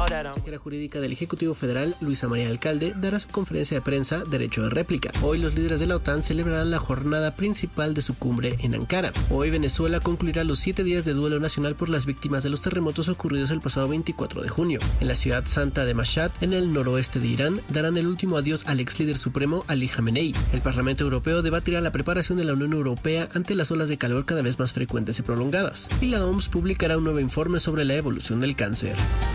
La consejera jurídica del Ejecutivo Federal, Luisa María Alcalde, dará su conferencia de prensa Derecho de Réplica. Hoy los líderes de la OTAN celebrarán la jornada principal de su cumbre en Ankara. Hoy Venezuela concluirá los 7 días de duelo nacional por las víctimas de los terremotos ocurridos el pasado 24 de junio. En la ciudad santa de Mashhad, en el noroeste de Irán, darán el último adiós al ex líder supremo Ali Khamenei. El Parlamento Europeo debatirá la preparación de la Unión Europea ante las olas de calor cada vez más frecuentes y prolongadas. Y la OMS publicará un nuevo informe sobre la evolución del cáncer.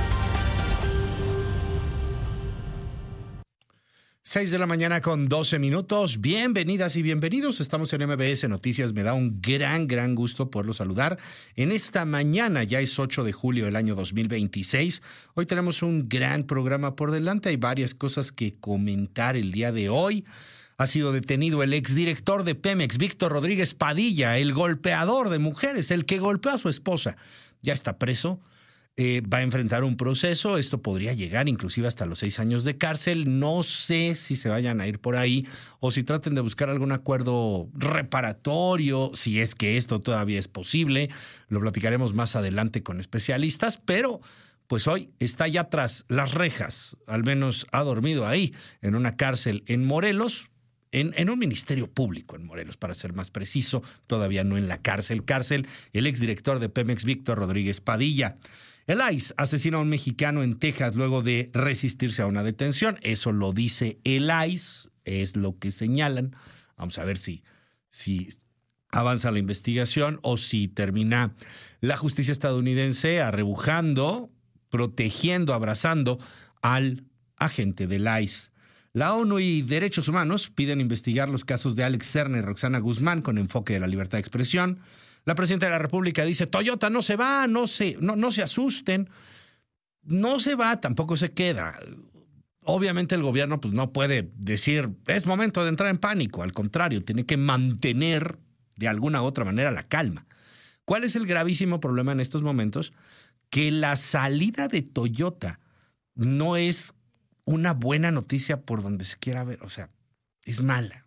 6 de la mañana con 12 minutos. Bienvenidas y bienvenidos. Estamos en MBS Noticias. Me da un gran gusto poderlos saludar. En esta mañana, ya es 8 de julio del año 2026. Hoy tenemos un gran programa por delante. Hay varias cosas que comentar el día de hoy. Ha sido detenido el exdirector de Pemex, Víctor Rodríguez Padilla, el golpeador de mujeres, el que golpeó a su esposa. Ya está preso. Va a enfrentar un proceso. Esto podría llegar inclusive hasta los 6 años de cárcel. No sé si se vayan a ir por ahí o si traten de buscar algún acuerdo reparatorio, si es que esto todavía es posible. Lo platicaremos más adelante con especialistas, pero pues hoy está ya tras las rejas. Al menos ha dormido ahí, en una cárcel en Morelos, en un ministerio público en Morelos, para ser más preciso, todavía no en la cárcel, el exdirector de Pemex, Víctor Rodríguez Padilla. El ICE asesina a un mexicano en Texas luego de resistirse a una detención. Eso lo dice el ICE, es lo que señalan. Vamos a ver si avanza la investigación o si termina la justicia estadounidense arrebujando, protegiendo, abrazando al agente del ICE. La ONU y Derechos Humanos piden investigar los casos de Alex Serna y Roxana Guzmán con enfoque de la libertad de expresión. La presidenta de la República dice, Toyota no se va, no se asusten. No se va, tampoco se queda. Obviamente el gobierno pues, no puede decir, es momento de entrar en pánico. Al contrario, tiene que mantener de alguna u otra manera la calma. ¿Cuál es el gravísimo problema en estos momentos? Que la salida de Toyota no es una buena noticia por donde se quiera ver. O sea, es mala.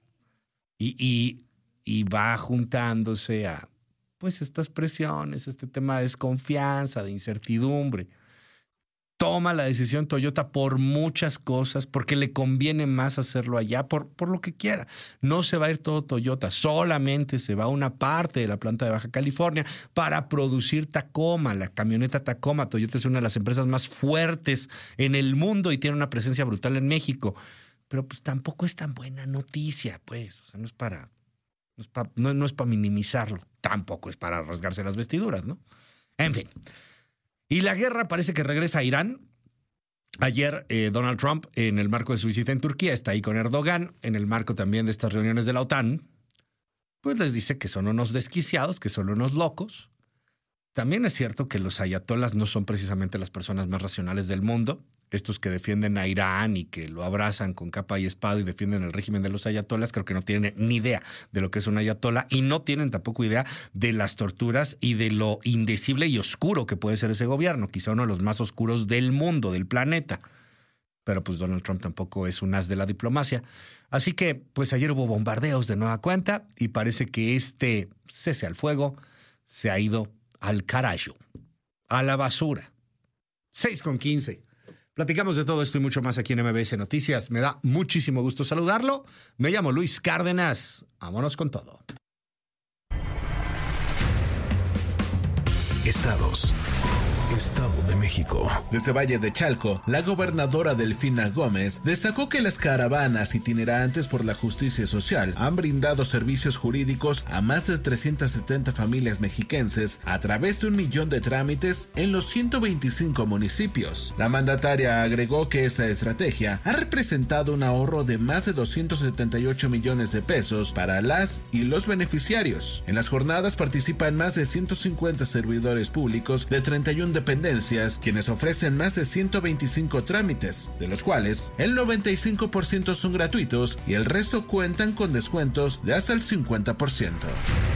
Y va juntándose a pues estas presiones, este tema de desconfianza, de incertidumbre. Toma la decisión Toyota por muchas cosas, porque le conviene más hacerlo allá, por lo que quiera. No se va a ir todo Toyota, solamente se va una parte de la planta de Baja California para producir Tacoma, la camioneta Tacoma. Toyota es una de las empresas más fuertes en el mundo y tiene una presencia brutal en México. Pero pues tampoco es tan buena noticia, pues. O sea, no es para minimizarlo, tampoco es para rasgarse las vestiduras, ¿no? En fin. Y la guerra parece que regresa a Irán. Ayer Donald Trump, en el marco de su visita en Turquía, está ahí con Erdogan, en el marco también de estas reuniones de la OTAN, pues les dice que son unos desquiciados, que son unos locos. También es cierto que los ayatolas no son precisamente las personas más racionales del mundo. Estos que defienden a Irán y que lo abrazan con capa y espada y defienden el régimen de los ayatolas, creo que no tienen ni idea de lo que es un ayatola y no tienen tampoco idea de las torturas y de lo indecible y oscuro que puede ser ese gobierno, quizá uno de los más oscuros del mundo, del planeta. Pero pues Donald Trump tampoco es un as de la diplomacia. Así que pues ayer hubo bombardeos de nueva cuenta y parece que este cese al fuego se ha ido al carajo, a la basura. 6:15. Platicamos de todo esto y mucho más aquí en MBS Noticias. Me da muchísimo gusto saludarlo. Me llamo Luis Cárdenas. Vámonos con todo. Estados. Estado de México. Desde Valle de Chalco, la gobernadora Delfina Gómez destacó que las caravanas itinerantes por la justicia social han brindado servicios jurídicos a más de 370 familias mexiquenses a través de 1 millón de trámites en los 125 municipios. La mandataria agregó que esa estrategia ha representado un ahorro de más de 278 millones de pesos para las y los beneficiarios. En las jornadas participan más de 150 servidores públicos de 31 dependencias, quienes ofrecen más de 125 trámites, de los cuales el 95% son gratuitos y el resto cuentan con descuentos de hasta el 50%.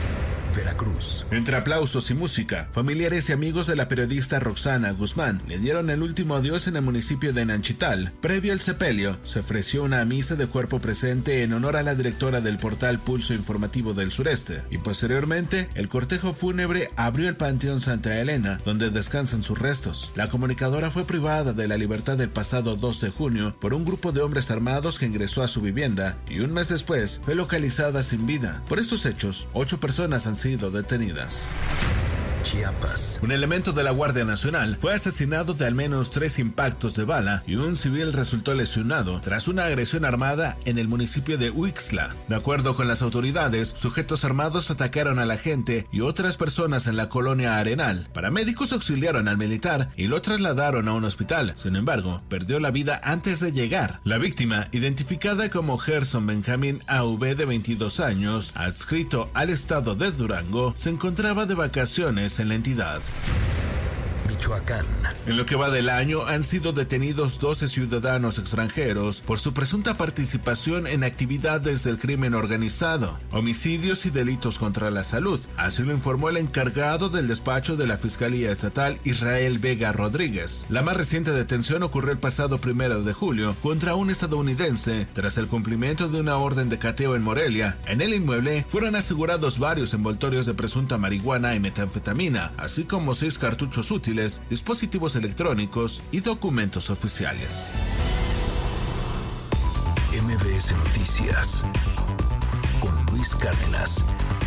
Veracruz. Entre aplausos y música, familiares y amigos de la periodista Roxana Guzmán le dieron el último adiós en el municipio de Nanchital. Previo al sepelio, se ofreció una misa de cuerpo presente en honor a la directora del portal Pulso Informativo del Sureste, y posteriormente el cortejo fúnebre abrió el Panteón Santa Elena, donde descansan sus restos. La comunicadora fue privada de la libertad el pasado 2 de junio por un grupo de hombres armados que ingresó a su vivienda y un mes después fue localizada sin vida. Por estos hechos, 8 personas han sido detenidas. Chiapas. Un elemento de la Guardia Nacional fue asesinado de al menos 3 impactos de bala y un civil resultó lesionado tras una agresión armada en el municipio de Huixla. De acuerdo con las autoridades, sujetos armados atacaron a la gente y otras personas en la colonia Arenal. Paramédicos auxiliaron al militar y lo trasladaron a un hospital. Sin embargo, perdió la vida antes de llegar. La víctima, identificada como Gerson Benjamín A.V. de 22 años, adscrito al estado de Durango, se encontraba de vacaciones en la entidad. Michoacán. En lo que va del año han sido detenidos 12 ciudadanos extranjeros por su presunta participación en actividades del crimen organizado, homicidios y delitos contra la salud. Así lo informó el encargado del despacho de la Fiscalía Estatal, Israel Vega Rodríguez. La más reciente detención ocurrió el pasado 1 de julio contra un estadounidense tras el cumplimiento de una orden de cateo en Morelia. En el inmueble fueron asegurados varios envoltorios de presunta marihuana y metanfetamina, así como 6 cartuchos útiles, dispositivos electrónicos y documentos oficiales. MBS Noticias con Luis Cárdenas.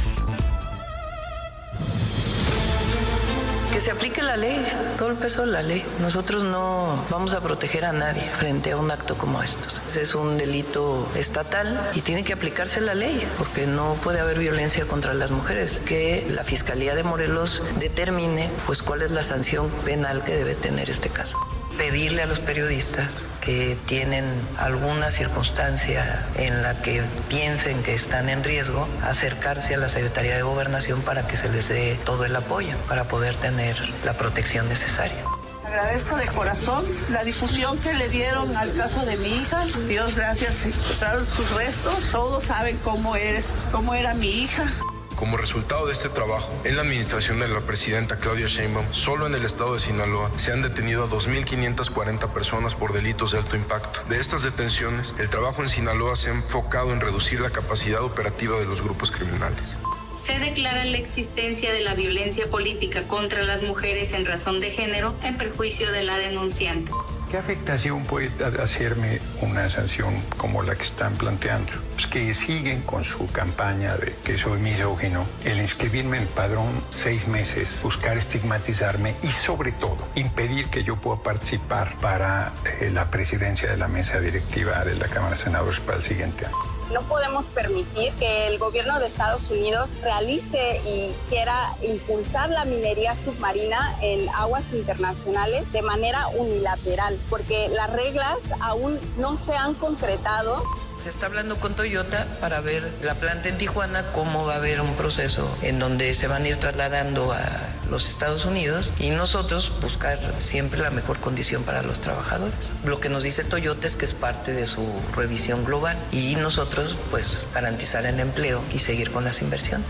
Que se aplique la ley, todo el peso de la ley. Nosotros no vamos a proteger a nadie frente a un acto como estos. Es un delito estatal y tiene que aplicarse la ley, porque no puede haber violencia contra las mujeres. Que la Fiscalía de Morelos determine pues cuál es la sanción penal que debe tener este caso. Pedirle a los periodistas que tienen alguna circunstancia en la que piensen que están en riesgo, acercarse a la Secretaría de Gobernación para que se les dé todo el apoyo para poder tener la protección necesaria. Agradezco de corazón la difusión que le dieron al caso de mi hija. Dios gracias, encontraron sus restos. Todos saben cómo era mi hija. Como resultado de este trabajo, en la administración de la presidenta Claudia Sheinbaum, solo en el estado de Sinaloa se han detenido a 2.540 personas por delitos de alto impacto. De estas detenciones, el trabajo en Sinaloa se ha enfocado en reducir la capacidad operativa de los grupos criminales. Se declara la existencia de la violencia política contra las mujeres en razón de género en perjuicio de la denunciante. ¿Qué afectación puede hacerme una sanción como la que están planteando? Pues que siguen con su campaña de que soy misógino, el inscribirme en el padrón 6 meses, buscar estigmatizarme y sobre todo impedir que yo pueda participar para la presidencia de la mesa directiva de la Cámara de Senadores para el siguiente año. No podemos permitir que el gobierno de Estados Unidos realice y quiera impulsar la minería submarina en aguas internacionales de manera unilateral, porque las reglas aún no se han concretado. Se está hablando con Toyota para ver la planta en Tijuana, cómo va a haber un proceso en donde se van a ir trasladando a los Estados Unidos y nosotros buscar siempre la mejor condición para los trabajadores. Lo que nos dice Toyota es que es parte de su revisión global y nosotros pues garantizar el empleo y seguir con las inversiones.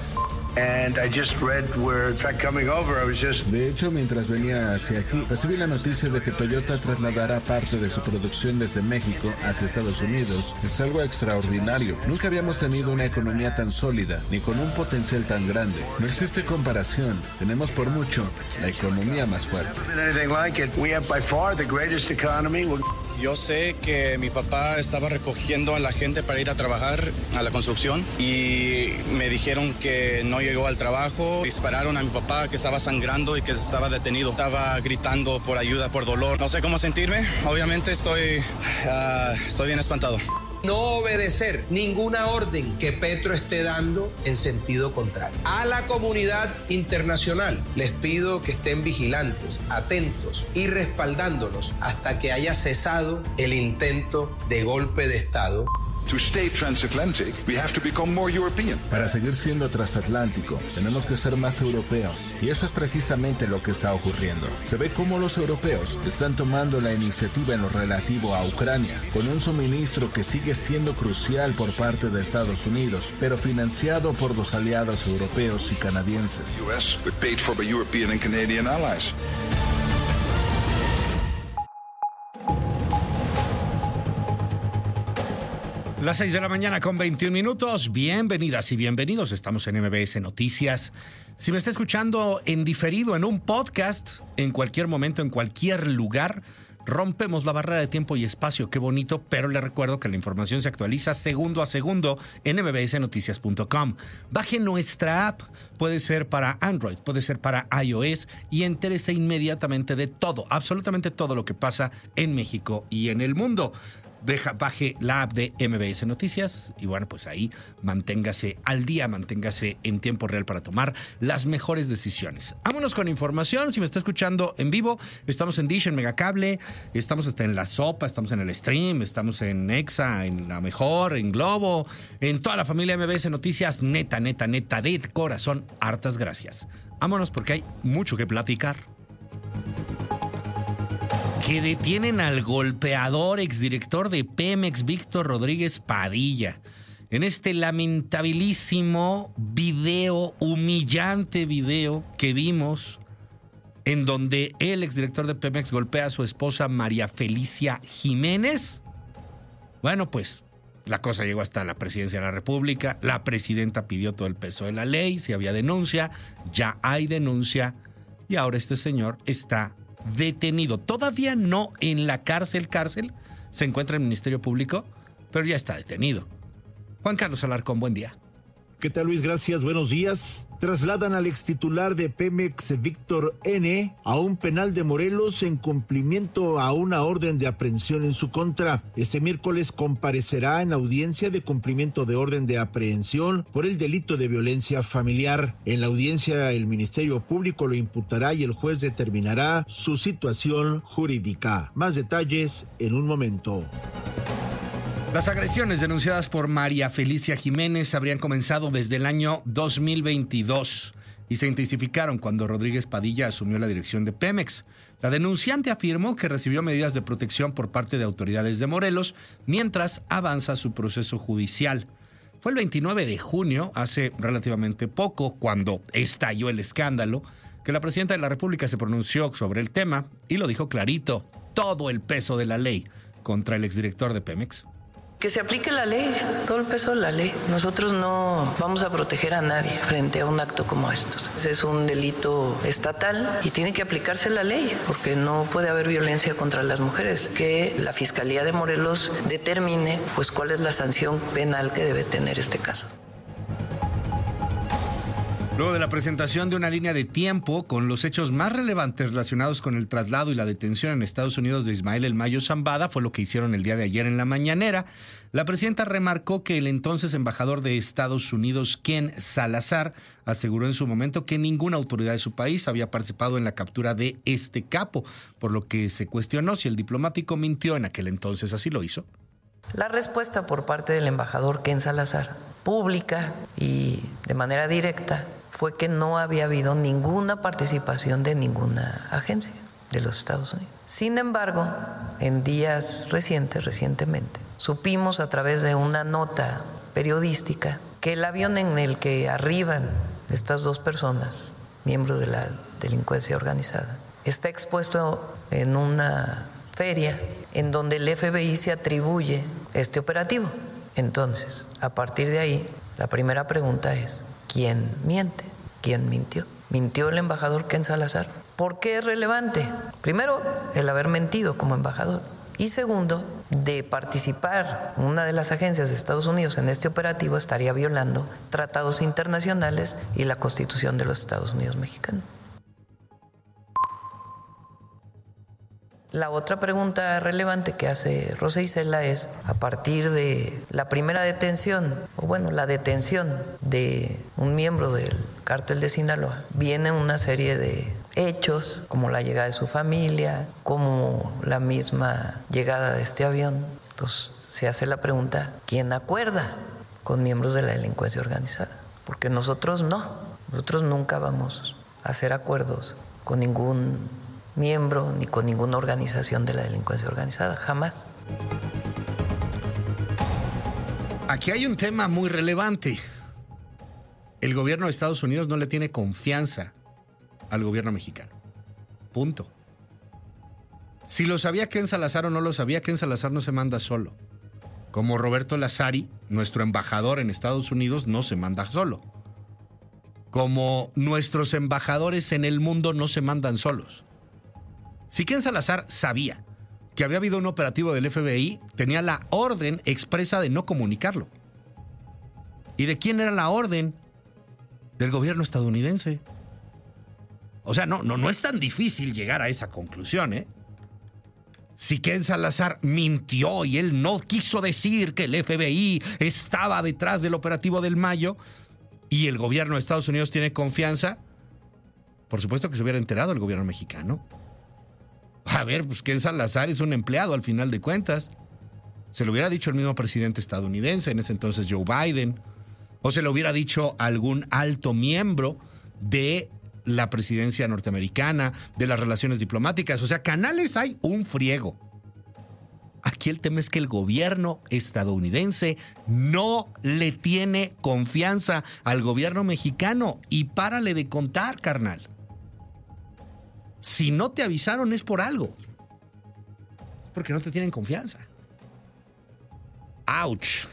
De hecho, mientras venía hacia aquí, recibí la noticia de que Toyota trasladará parte de su producción desde México hacia Estados Unidos. Es algo extraordinario. Nunca habíamos tenido una economía tan sólida, ni con un potencial tan grande. No existe comparación. Tenemos por mucho la economía más fuerte. Yo sé que mi papá estaba recogiendo a la gente para ir a trabajar a la construcción y me dijeron que no llegó al trabajo. Dispararon a mi papá que estaba sangrando y que estaba detenido. Estaba gritando por ayuda, por dolor. No sé cómo sentirme. Obviamente estoy bien espantado. No obedecer ninguna orden que Petro esté dando en sentido contrario. A la comunidad internacional les pido que estén vigilantes, atentos y respaldándonos hasta que haya cesado el intento de golpe de Estado. To stay transatlantic, we have to become more European. Para seguir siendo transatlántico, tenemos que ser más europeos. Y eso es precisamente lo que está ocurriendo. Se ve cómo los europeos están tomando la iniciativa en lo relativo a Ucrania, con un suministro que sigue siendo crucial por parte de Estados Unidos, pero financiado por los aliados europeos y canadienses. US, but paid for by European and Canadian allies. Las 6 de la mañana con 21 minutos. Bienvenidas y bienvenidos. Estamos en MBS Noticias. Si me está escuchando en diferido, en un podcast, en cualquier momento, en cualquier lugar, rompemos la barrera de tiempo y espacio. Qué bonito, pero le recuerdo que la información se actualiza segundo a segundo en mbsnoticias.com. Baje nuestra app. Puede ser para Android, puede ser para iOS y entérese inmediatamente de todo, absolutamente todo lo que pasa en México y en el mundo. Baje la app de MBS Noticias y bueno, pues ahí manténgase al día, manténgase en tiempo real para tomar las mejores decisiones. Vámonos con información. Si me está escuchando en vivo, estamos en Dish, en Megacable, estamos hasta en La Sopa, estamos en el Stream, estamos en Exa, en La Mejor, en Globo, en toda la familia MBS Noticias. Neta, de corazón, hartas gracias. Vámonos porque hay mucho que platicar. Que detienen al golpeador exdirector de Pemex, Víctor Rodríguez Padilla. En este lamentabilísimo video, humillante video que vimos, en donde el exdirector de Pemex golpea a su esposa María Felicia Jiménez. Bueno, pues la cosa llegó hasta la presidencia de la República. La presidenta pidió todo el peso de la ley. Si había denuncia, ya hay denuncia. Y ahora este señor está detenido. Todavía no en la cárcel, se encuentra en el Ministerio Público, pero ya está detenido. Juan Carlos Alarcón, buen día. ¿Qué tal, Luis? Gracias, buenos días. Trasladan al extitular de Pemex, Víctor N., a un penal de Morelos en cumplimiento a una orden de aprehensión en su contra. Este miércoles comparecerá en audiencia de cumplimiento de orden de aprehensión por el delito de violencia familiar. En la audiencia, el Ministerio Público lo imputará y el juez determinará su situación jurídica. Más detalles en un momento. Las agresiones denunciadas por María Felicia Jiménez habrían comenzado desde el año 2022 y se intensificaron cuando Rodríguez Padilla asumió la dirección de Pemex. La denunciante afirmó que recibió medidas de protección por parte de autoridades de Morelos mientras avanza su proceso judicial. Fue el 29 de junio, hace relativamente poco, cuando estalló el escándalo, que la presidenta de la República se pronunció sobre el tema y lo dijo clarito: todo el peso de la ley contra el exdirector de Pemex. Que se aplique la ley, todo el peso de la ley. Nosotros no vamos a proteger a nadie frente a un acto como estos. Es un delito estatal y tiene que aplicarse la ley, porque no puede haber violencia contra las mujeres. Que la Fiscalía de Morelos determine pues cuál es la sanción penal que debe tener este caso. Luego de la presentación de una línea de tiempo con los hechos más relevantes relacionados con el traslado y la detención en Estados Unidos de Ismael El Mayo Zambada, fue lo que hicieron el día de ayer en la mañanera, la presidenta remarcó que el entonces embajador de Estados Unidos, Ken Salazar, aseguró en su momento que ninguna autoridad de su país había participado en la captura de este capo, por lo que se cuestionó si el diplomático mintió en aquel entonces. ¿Así lo hizo? La respuesta por parte del embajador Ken Salazar, pública y de manera directa, fue que no había habido ninguna participación de ninguna agencia de los Estados Unidos. Sin embargo, en días recientemente, supimos a través de una nota periodística que el avión en el que arriban estas dos personas, miembros de la delincuencia organizada, está expuesto en una feria en donde el FBI se atribuye este operativo. Entonces, a partir de ahí, la primera pregunta es: ¿quién miente? ¿Quién mintió? ¿Mintió el embajador Ken Salazar? ¿Por qué es relevante? Primero, el haber mentido como embajador. Y segundo, de participar una de las agencias de Estados Unidos en este operativo estaría violando tratados internacionales y la Constitución de los Estados Unidos mexicanos. La otra pregunta relevante que hace Rosa Isela es: a partir de la primera detención, o bueno, la detención de un miembro del cártel de Sinaloa, viene una serie de hechos, como la llegada de su familia, como la misma llegada de este avión, Entonces se hace la pregunta, ¿quién acuerda con miembros de la delincuencia organizada? Porque nosotros nunca vamos a hacer acuerdos con ningún miembro ni con ninguna organización de la delincuencia organizada, jamás. Aquí hay un tema muy relevante. El gobierno de Estados Unidos no le tiene confianza al gobierno mexicano. Punto. Si lo sabía Ken Salazar o no lo sabía, Ken Salazar no se manda solo. Como Roberto Lazari, nuestro embajador en Estados Unidos, no se manda solo. Como nuestros embajadores en el mundo no se mandan solos. Si Ken Salazar sabía que había habido un operativo del FBI, tenía la orden expresa de no comunicarlo. ¿Y de quién era la orden? Del gobierno estadounidense. O sea, no es tan difícil llegar a esa conclusión, ¿eh? Si Ken Salazar mintió y él no quiso decir que el FBI estaba detrás del operativo del Mayo y el gobierno de Estados Unidos tiene confianza, por supuesto que se hubiera enterado el gobierno mexicano. A ver, pues Ken Salazar es un empleado al final de cuentas. Se lo hubiera dicho el mismo presidente estadounidense, en ese entonces Joe Biden, o se lo hubiera dicho algún alto miembro de la presidencia norteamericana, de las relaciones diplomáticas. O sea, canales hay un friego. Aquí el tema es que el gobierno estadounidense no le tiene confianza al gobierno mexicano. Y párale de contar, carnal. Si no te avisaron es por algo. Es porque no te tienen confianza. ¡Auch!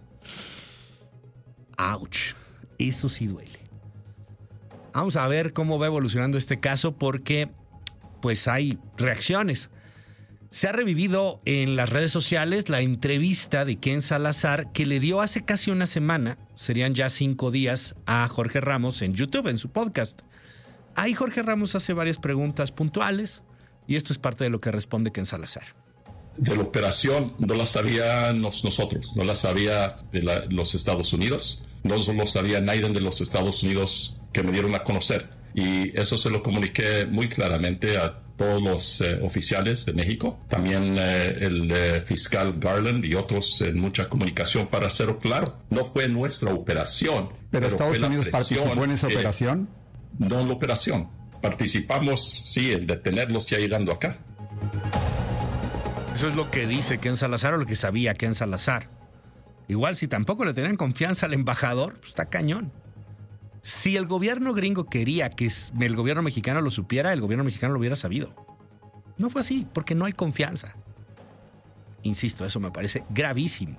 ¡Auch! Eso sí duele. Vamos a ver cómo va evolucionando este caso porque pues hay reacciones. Se ha revivido en las redes sociales la entrevista de Ken Salazar que le dio hace casi una semana, serían ya 5 días, a Jorge Ramos en YouTube, en su podcast. Ahí Jorge Ramos hace varias preguntas puntuales y esto es parte de lo que responde Ken Salazar. De la operación no la sabíamos nosotros, no la sabía los Estados Unidos, no lo sabía nadie de los Estados Unidos que me dieron a conocer. Y eso se lo comuniqué muy claramente a todos los oficiales de México, también el fiscal Garland y otros en mucha comunicación para hacerlo claro. No fue nuestra operación. ¿Pero Estados Unidos participó en esa operación? No en la operación. Participamos, sí, en detenerlos ya llegando acá. Eso es lo que dice Ken Salazar o lo que sabía Ken Salazar. Igual si tampoco le tenían confianza al embajador, pues está cañón. Si el gobierno gringo quería que el gobierno mexicano lo supiera, el gobierno mexicano lo hubiera sabido. No fue así, porque no hay confianza. Insisto, eso me parece gravísimo.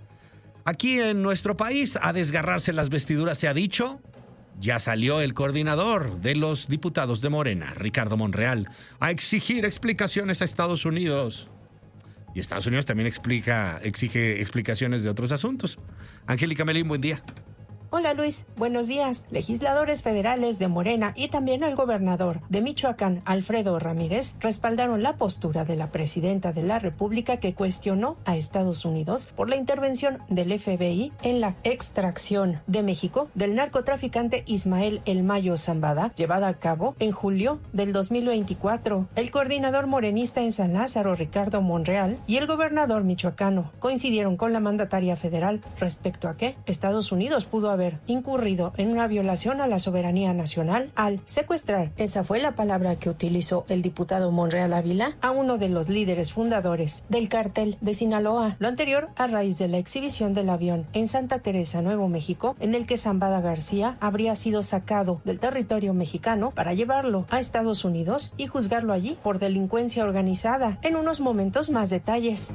Aquí en nuestro país, a desgarrarse las vestiduras se ha dicho. Ya salió el coordinador de los diputados de Morena, Ricardo Monreal, a exigir explicaciones a Estados Unidos. Y Estados Unidos también exige explicaciones de otros asuntos. Angélica Melín, buen día. Hola Luis, buenos días. Legisladores federales de Morena y también el gobernador de Michoacán, Alfredo Ramírez, respaldaron la postura de la presidenta de la República que cuestionó a Estados Unidos por la intervención del FBI en la extracción de México del narcotraficante Ismael El Mayo Zambada, llevada a cabo en julio del 2024. El coordinador morenista en San Lázaro, Ricardo Monreal, y el gobernador michoacano coincidieron con la mandataria federal respecto a que Estados Unidos pudo haber incurrido en una violación a la soberanía nacional al secuestrar, esa fue la palabra que utilizó el diputado Monreal Ávila, a uno de los líderes fundadores del cártel de Sinaloa. Lo anterior a raíz de la exhibición del avión en Santa Teresa, Nuevo México, en el que Zambada García habría sido sacado del territorio mexicano para llevarlo a Estados Unidos y juzgarlo allí por delincuencia organizada. En unos momentos más detalles.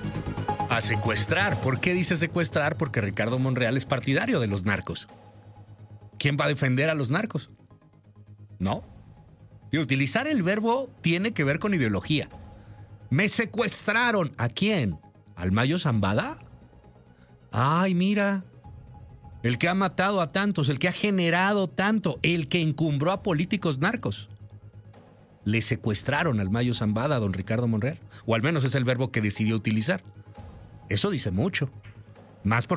A secuestrar. ¿Por qué dice secuestrar? Porque Ricardo Monreal es partidario de los narcos. ¿Quién va a defender a los narcos? No. Y utilizar el verbo tiene que ver con ideología. ¿Me secuestraron? ¿A quién? ¿Al Mayo Zambada? Ay, mira. El que ha matado a tantos, el que ha generado tanto, el que encumbró a políticos narcos. Le secuestraron al Mayo Zambada a don Ricardo Monreal. O al menos es el verbo que decidió utilizar. Eso dice mucho. Más porque